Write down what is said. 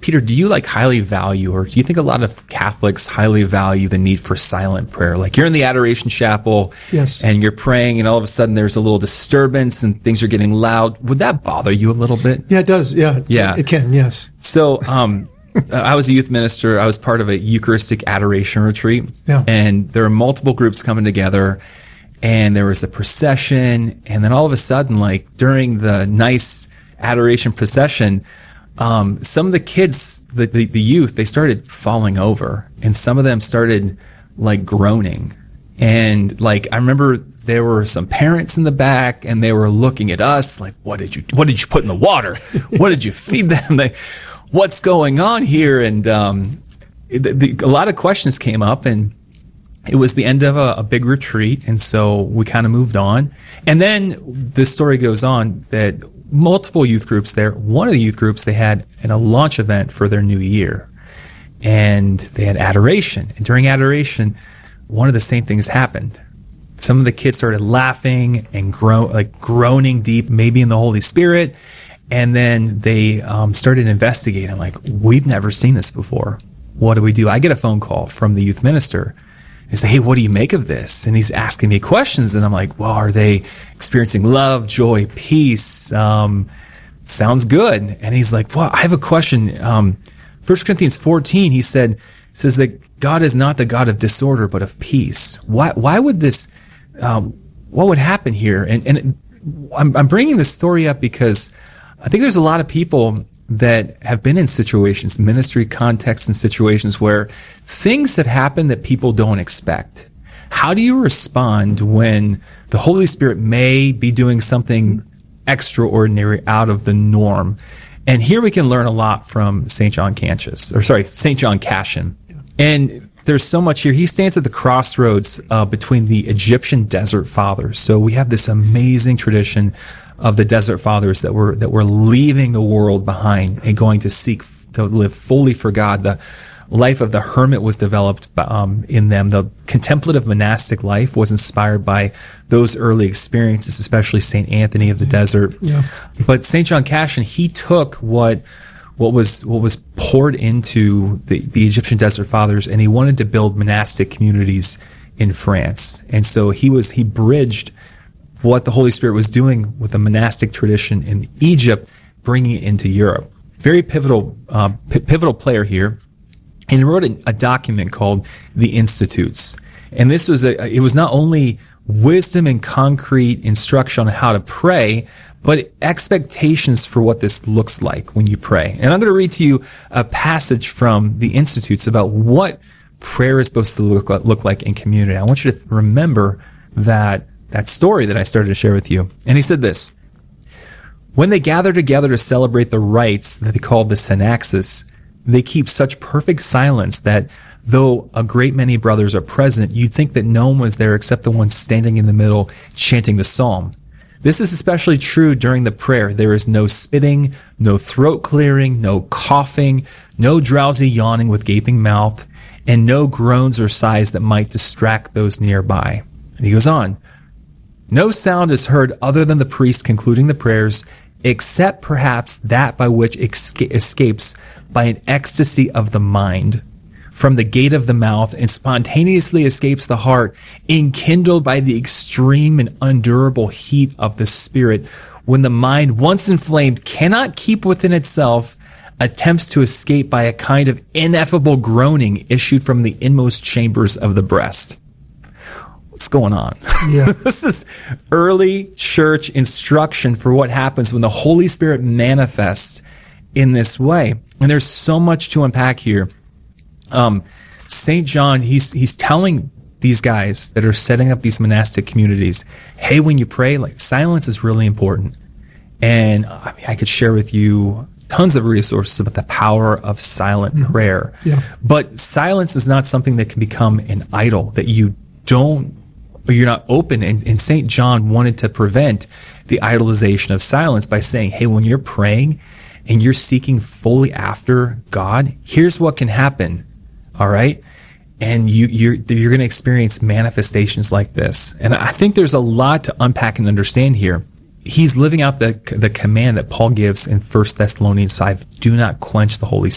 Peter, do you highly value, or do you think a lot of Catholics highly value the need for silent prayer? Like, you're in the Adoration Chapel, yes, and you're praying, and all of a sudden there's a little disturbance and things are getting loud. Would that bother you a little bit? Yeah, it does. Yeah. It can. Yes. So, I was a youth minister. I was part of a Eucharistic adoration retreat, and there were multiple groups coming together, and there was a procession, and then all of a sudden, during the nice adoration procession, some of the kids, the youth, they started falling over, and some of them started groaning. And I remember there were some parents in the back, and they were looking at us what did you put in the water? What did you feed them? What's going on here? And a lot of questions came up, and it was the end of a big retreat, and so we kind of moved on. And then the story goes on that multiple youth groups there. One of the youth groups, they had a launch event for their new year, and they had adoration. And during adoration, one of the same things happened. Some of the kids started laughing and groaning deep, maybe in the Holy Spirit. And then they started investigating, we've never seen this before. What do we do? I get a phone call from the youth minister. He said, hey, what do you make of this? And he's asking me questions, and I'm like, well, are they experiencing love, joy, peace? Sounds good. And he's like, well, I have a question. 1 Corinthians 14, says that God is not the God of disorder, but of peace. Why would this, what would happen here? And I'm bringing this story up because I think there's a lot of people that have been in situations, ministry contexts and situations where things have happened that people don't expect. How do you respond when the Holy Spirit may be doing something extraordinary out of the norm? And here we can learn a lot from St. John Cassian. And there's so much here. He stands at the crossroads between the Egyptian desert fathers. So we have this amazing tradition of the desert fathers that were leaving the world behind and going to seek to live fully for God. The life of the hermit was developed in them. The contemplative monastic life was inspired by those early experiences, especially St. Anthony of the desert. Yeah. But St. John Cassian, he took what was poured into the Egyptian desert fathers, and he wanted to build monastic communities in France. And so he bridged what the Holy Spirit was doing with the monastic tradition in Egypt, bringing it into Europe. Very pivotal player here. And he wrote a document called The Institutes. And this was it was not only wisdom and concrete instruction on how to pray, but expectations for what this looks like when you pray. And I'm going to read to you a passage from The Institutes about what prayer is supposed to look like in community. I want you to remember that story that I started to share with you. And he said this: when they gather together to celebrate the rites that they call the synaxis, they keep such perfect silence that though a great many brothers are present, you'd think that no one was there except the one standing in the middle chanting the psalm. This is especially true during the prayer. There is no spitting, no throat clearing, no coughing, no drowsy yawning with gaping mouth, and no groans or sighs that might distract those nearby. And he goes on. No sound is heard other than the priest concluding the prayers, except perhaps that by which escapes by an ecstasy of the mind from the gate of the mouth and spontaneously escapes the heart, enkindled by the extreme and undurable heat of the spirit, when the mind, once inflamed, cannot keep within itself, attempts to escape by a kind of ineffable groaning issued from the inmost chambers of the breast. What's going on? Yeah. This is early church instruction for what happens when the Holy Spirit manifests in this way. And there's so much to unpack here. St. John, he's telling these guys that are setting up these monastic communities, hey, when you pray, silence is really important. And I could share with you tons of resources about the power of silent prayer. Yeah. But silence is not something that can become an idol, that you're not open. And St. John wanted to prevent the idolization of silence by saying, hey, when you're praying and you're seeking fully after God, here's what can happen. All right. And you're going to experience manifestations like this. And I think there's a lot to unpack and understand here. He's living out the command that Paul gives in 1 Thessalonians 5, do not quench the Holy